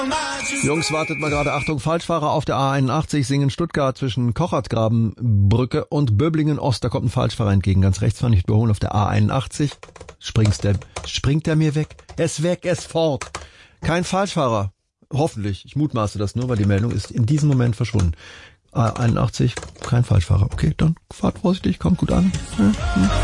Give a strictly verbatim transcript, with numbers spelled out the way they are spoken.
Jungs, wartet mal gerade. Achtung, Falschfahrer auf der A einundachtzig, Singen Stuttgart zwischen Kochertgrabenbrücke und Böblingen Ost. Da kommt ein Falschfahrer entgegen. Ganz rechts fahren, nicht überholen auf der A einundachtzig. Springst der, springt der mir weg? Er ist weg, er ist fort. Kein Falschfahrer. Hoffentlich. Ich mutmaße das nur, weil die Meldung ist in diesem Moment verschwunden. A einundachtzig, kein Falschfahrer. Okay, dann fahrt vorsichtig, kommt gut an. Ja, hm.